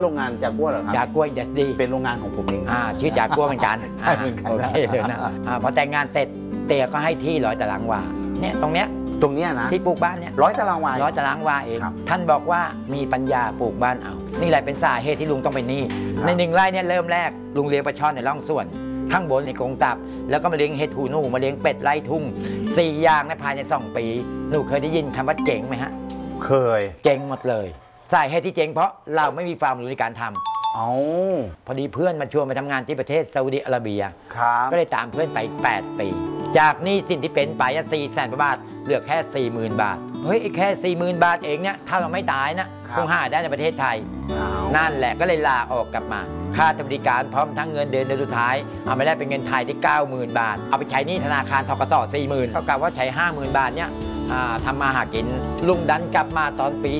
โรงงานจากัวเหรอครับจากัวอินดัสทรีเป็นโรงงานของผมเองชื่อจากัวเหมือนกันใช่เหมือนกันโอเคเลยนะพอแต่งงานเสร็จเตี๋ยก็ให้ที่100 ตารางวาเนี่ยตรงเนี้ยนะที่ปลูกบ้านเนี่ย 100 ตารางวา 100 ตารางวาเองท่านบอกว่ามีปัญญาปลูกบ้านเอานี่แหละเป็นสาเหตุที่ลุงต้องไปนี่ใน1 ไร่เนี่ยเริ่มแรกลุงเลี้ยงปลาช่อนในร่องส่วนข้างบนในกรงตับแล้วก็มาเลี้ยงเห็ดหูหนูมาเลี้ยงเป็ดไร่ทุ่ง4 อย่างในภายใน2 ปีหนูเคยได้ยินคำว่าเจ๋งไหมฮะเคยเจ๋งหมดเลยสาเหตุที่เจ๋งเพราะเราไม่มีความรู้ในการทำพอดีเพื่อนมาชวนไปทำงานที่ประเทศซาอุดิอาระเบียก็เลยตามเพื่อนไป8 ปีจากนี้สิ่งที่เป็นไป400,000 บาทเหลือแค่ 40,000 บาทเฮ้ยแค่ 40,000 บาทเองเนี่ยถ้าเราไม่ตายนะคงหาได้ในประเทศไทยนั่นแหละก็เลยลาออกกลับมาค่าบริการพร้อมทั้งเงินเดือนสุดท้ายเอาไม่ได้เป็นเงินไทยที่ 90,000 บาทเอาไปใช้นี่ธนาคารธกส. 40,000เท่ากับว่าใช้ 50,000 บาทเนี่ยทำมาหากินลุงดันกลับมาตอนปี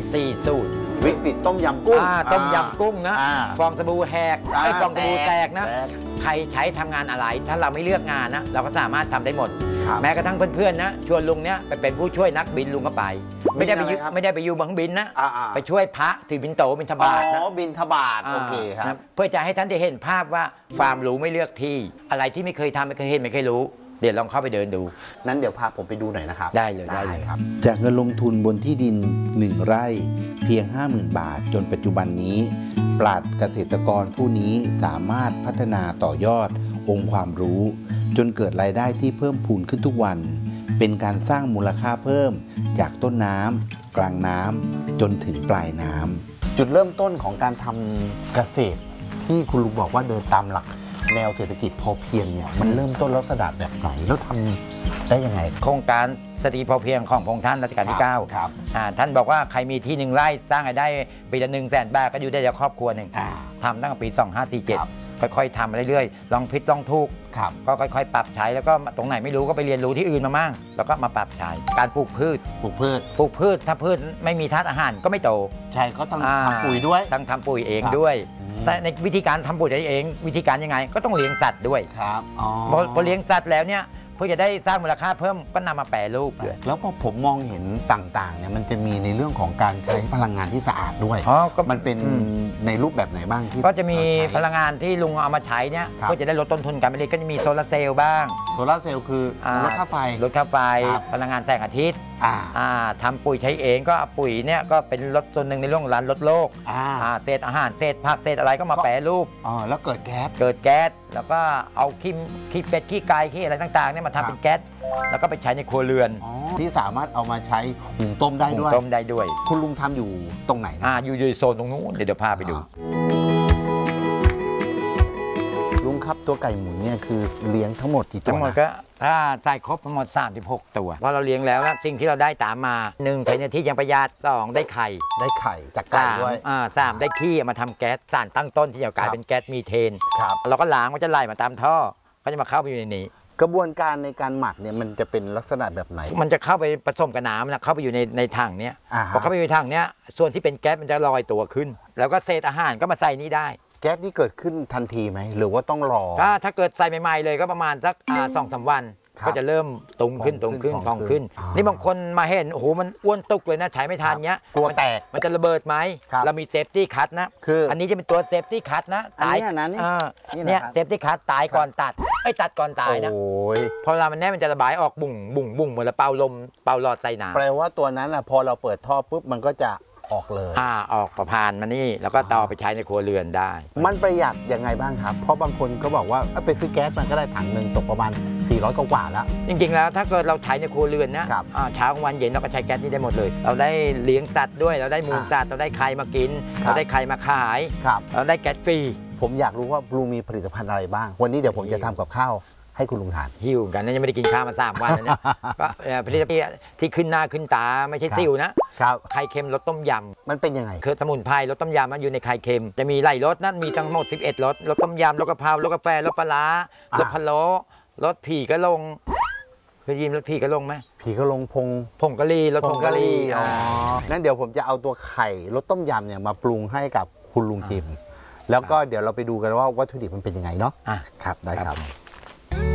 40 วิกฤตต้มยำกุ้งต้มยำกุ้งนะฟองสบู่แหกไอ้ฟองสบู่แตกนะใครใช้ทำงานอะไรถ้าเราไม่เลือกงานนะเราก็สามารถทำได้หมดแม้กระทั่งเพื่อนๆนะชวนลุงเนี้ยไปเป็นผู้ช่วยนักบินลุงก็ไปไม่ได้ไปอยู่บังบินนะไปช่วยพระถือบิณโตบิณฑบาตนะบิณฑบาตโอเคครับเพื่อจะให้ท่านได้เห็นภาพว่าความรู้ไม่เลือกที่อะไรที่ไม่เคยทำไม่เคยเห็นไม่เคยรู้เดี๋ยวลองเข้าไปเดินดูนั้นเดี๋ยวพาผมไปดูหน่อยนะครับได้เลยครับจากเงินลงทุนบนที่ดิน1 ไร่เพียง 50,000 บาทจนปัจจุบันนี้ปราชญ์เกษตรกรผู้นี้สามารถพัฒนาต่อยอดองค์ความรู้จนเกิดรายได้ที่เพิ่มพูนขึ้นทุกวันเป็นการสร้างมูลค่าเพิ่มจากต้นน้ำกลางน้ำจนถึงปลายน้ำจุดเริ่มต้นของการทำเกษตรที่คุณลุงบอกว่าเดินตามหลักแนวเศรษฐกิจพอเพียงเนี่ยมันเริ่มต้นลักษณะแบบไหนแล้วทำได้ยังไงโครงการเศรษฐกิจพอเพียงของพระองค์ท่านรัชกาลที่9ครับท่านบอกว่าใครมีที่1 ไร่สร้างรายได้ปีละ100,000 บาทก็อยู่ได้จากครอบครัวหนึ่งทำตั้งแต่ปี 2547ค่อยๆทำเรื่อยๆลองผิดลองถูกก็ค่อยๆปรับใช้แล้วก็ตรงไหนไม่รู้ก็ไปเรียนรู้ที่อื่นมามั่งแล้วก็มาปรับใช้การปลูกพืชถ้าพืชไม่มีธาตุอาหารก็ไม่โตใช่ก็ต้องทำปุ๋ยด้วยต้องทำปุ๋ยเองด้วยแต่ในวิธีการทำปุ๋ยเองวิธีการยังไงก็ต้องเลี้ยงสัตว์ด้วยครับพอเลี้ยงสัตว์แล้วเนี่ยเพื่อจะได้สร้างมูลค่าเพิ่มก็นำมาแปรรูปแล้วพอผมมองเห็นต่างๆเนี่ยมันจะมีในเรื่องของการใช้พลังงานที่สะอาดด้วยก็มันเป็นในรูปแบบไหนบ้างที่ก็จะมีพลังงานที่ลุงเอามาใช้เนี่ยเพื่อจะได้ลดต้นทุนการผลิตก็จะมีโซลาร์เซลล์บ้างโซลาร์เซลล์คือลดค่าไฟพลังงานแสงอาทิตย์ทำปุ๋ยใช้เองก็ปุ๋ยเนี่ยก็เป็นลดส่วนหนึ่งในเรื่องร้านลดโลกเศษอาหารเศษผักเศษอะไรก็มาแปรรูปแล้วเกิดแก๊สแล้วก็เอาขี้เป็ดขี้ไก่ขี้อะไรต่างๆเนี่ยมาทำเป็นแก๊สแล้วก็ไปใช้ในครัวเรือนที่สามารถเอามาใช้หุงต้มได้ด้วยคุณลุงทำอยู่ตรงไหนอยู่ในโซนตรงนู้นเดี๋ยวพาไปดูลุงครับตัวไก่หมุนเนี่ยคือเลี้ยงทั้งหมดกี่ตัวทั้งหมดก็ถ้าใส่ครบทั้งหมด36 ตัวพอเราเลี้ยงแล้วสิ่งที่เราได้ตามมา1ภายในที่ยังประหยัด2ได้ไข่จากไก่ด้วย 3ได้ขี้มาทำแก๊สสารตั้งต้นที่จะกลายเป็นแก๊สมีเทนเราก็ล้างมันจะไหลมาตามท่อก็จะมาเข้าไปอยู่ในนี้กระบวนการในการหมักเนี่ยมันจะเป็นลักษณะแบบไหนมันจะเข้าไปผสมกับน้ำนะเข้าไปอยู่ในถังเนี้ยพอเข้าไปอยู่ในถังเนี้ยส่วนที่เป็นแก๊สมันจะลอยตัวขึ้นแล้วก็เศษอาหารก็มาใส่นี้ได้แก๊สนี่เกิดขึ้นทันทีไหมหรือว่าต้องรอถ้าเกิดใส่ใหม่ๆเลยก็ประมาณสัก2-3 วันก็จะเริ่มตุงขึ้นพองขึ้นนี่บางคนมาเห็นโอ้โหมันอ้วนตุกเลยนะใช้ไม่ทันเงี้ยกลัวแตกมันจะระเบิดไหมเรามีเซฟตี้คัทนะอันนี้จะเป็นตัวเซฟตี้คัทนะตายเนี่ยเซฟตี้คัทตายก่อนตัดตัดก่อนตายนะพอเวลามันแน่มันจะระบายออกบุ่งเหมือนเป่าลมเป่าหลอดใส่น้ำแปลว่าตัวนั้นพอเราเปิดท่อปุ๊บมันก็จะออกเลยออกประพานมานี่แล้วก็ต่อไปใช้ในครัวเรือนได้มันประหยัดยังไงบ้างครับเพราะบางคนก็บอกว่าไปซื้อแก๊สมันก็ได้ถังหนึ่งตกประมาณ400 กว่าแล้วจริงๆแล้วถ้าเกิดเราใช้ในครัวเรือนนะเช้ากลางวันเย็นเราก็ใช้แก๊สนี้ได้หมดเลยเราได้เลี้ยงสัตว์ด้วยเราได้มูลสัตว์เราได้ไข่มากินเราได้ไข่มาขายเราได้แก๊สฟรีผมอยากรู้ว่าลุงมีผลิตภัณฑ์อะไรบ้างวันนี้เดี๋ยวผมจะทำกับข้าวให้คุณลุงทานหิวกันนะยังไม่ได้กินข้าวมา3 วันแล้วเนี่ยก็ผลิตภัณฑ์ที่ขึ้นหน้าขึ้นตาไม่ใช่ซิวนะไข่เค็มรสต้มยำมันเป็นยังไงคือสมุนไพรรสต้มยำมันอยู่ในไข่เค็มจะมีหลายรสนั่นมีทั้งหมด11 รสรสต้มยำรสกะเพรารสกาแฟรสปลาร้ารสพะโล้รสผีกะลงเคยยินรสผีกะลงไหมผีกะลงผงกะหรี่รสผงกะหรี่นั่นเดี๋ยวผมจะเอาตัวไข่รสต้มยำเนี่ยมาปรุงให้กับคุณลุงกิมแล้วก็เดี๋ยวเราไปดูกันว่าวัตถุดิบมันเป็นยังไงเนาะครับได้ครับ